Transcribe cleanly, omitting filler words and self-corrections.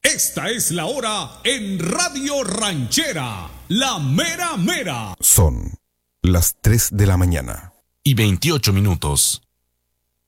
Esta es la hora en Radio Ranchera, la mera mera. Son las 3 de la mañana. Y 28 minutos.